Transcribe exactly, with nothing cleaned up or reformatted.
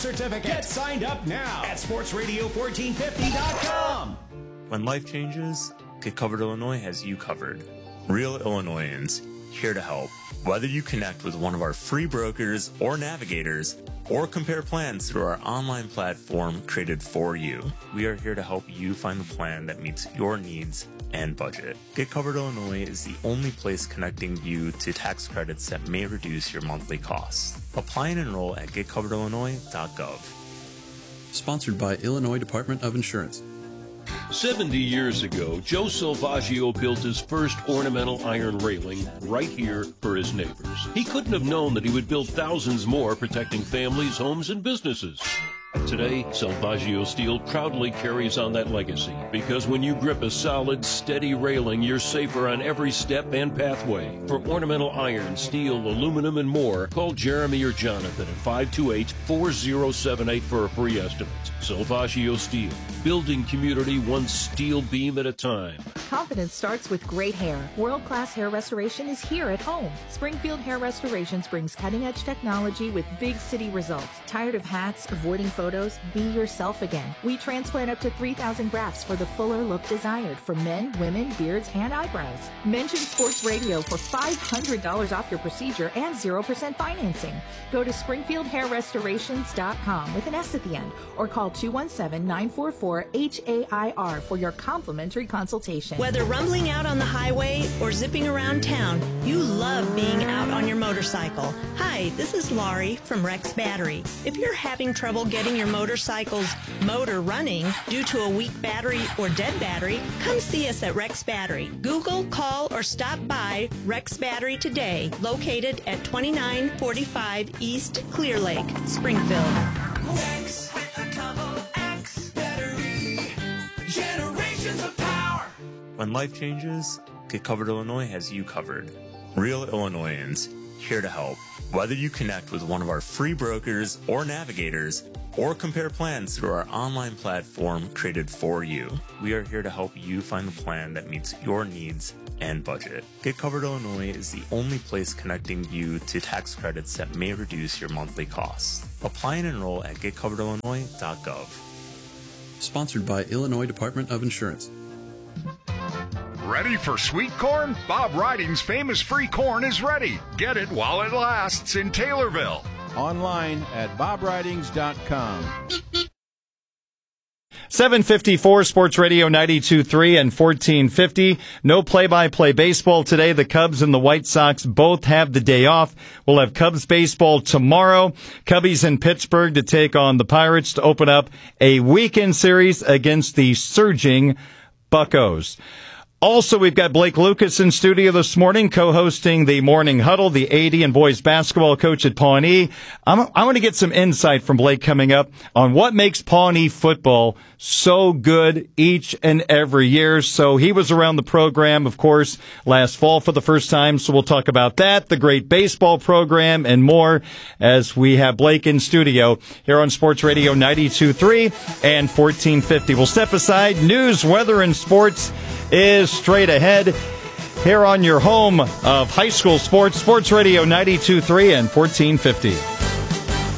certificate. Get signed up now at sports radio fourteen fifty dot com. When life changes, Get Covered Illinois has you covered. Real Illinoisans, here to help. Whether you connect with one of our free brokers or navigators, or compare plans through our online platform created for you, we are here to help you find the plan that meets your needs and budget. Get Covered Illinois is the only place connecting you to tax credits that may reduce your monthly costs. Apply and enroll at get covered illinois dot gov. Sponsored by Illinois Department of Insurance. seventy years ago, Joe Salvaggio built his first ornamental iron railing right here for his neighbors. He couldn't have known that he would build thousands more, protecting families, homes, and businesses. Today, Salvaggio Steel proudly carries on that legacy, because when you grip a solid, steady railing, you're safer on every step and pathway. For ornamental iron, steel, aluminum, and more, call Jeremy or Jonathan at five two eight, four zero seven eight for a free estimate. Salvaggio Steel, building community one steel beam at a time. Confidence starts with great hair. World-class hair restoration is here at home. Springfield Hair Restorations brings cutting-edge technology with big city results. Tired of hats, avoiding photos? Be yourself again. We transplant up to three thousand grafts for the fuller look desired for men, women, beards, and eyebrows. Mention Sports Radio for five hundred dollars off your procedure and zero percent financing. Go to springfield hair restorations dot com with an S at the end, or call two one seven, nine four four, H A I R for your complimentary consultation. Whether rumbling out on the highway or zipping around town, you love being out on your motorcycle. Hi, this is Laurie from Rex Battery. If you're having trouble getting your motorcycle's motor running due to a weak battery or dead battery, come see us at Rex Battery. Google, call, or stop by Rex Battery today, located at twenty-nine forty-five East Clear Lake, Springfield. Rex with a double X battery. Generations of power. When life changes, Get Covered Illinois has you covered. Real Illinoisans, here to help. Whether you connect with one of our free brokers or navigators, or compare plans through our online platform created for you, we are here to help you find the plan that meets your needs and budget. Get Covered Illinois is the only place connecting you to tax credits that may reduce your monthly costs. Apply and enroll at get covered illinois dot gov. Sponsored by Illinois Department of Insurance. Ready for sweet corn? Bob Riding's famous free corn is ready. Get it while it lasts in Taylorville. Online at bob ridings dot com. seven fifty-four Sports Radio ninety-two point three and fourteen fifty. No play-by-play baseball today. The Cubs and the White Sox both have the day off. We'll have Cubs baseball tomorrow. Cubbies in Pittsburgh to take on the Pirates to open up a weekend series against the surging Buccos. Also, we've got Blake Lucas in studio this morning, co-hosting the Morning Huddle, the A D and boys basketball coach at Pawnee. I'm, I want to get some insight from Blake coming up on what makes Pawnee football so good each and every year. So he was around the program, of course, last fall for the first time. So we'll talk about that, the great baseball program, and more as we have Blake in studio here on Sports Radio ninety-two point three and fourteen fifty. We'll step aside. News, weather, and sports is straight ahead here on your home of high school sports, Sports Radio ninety-two point three and fourteen fifty.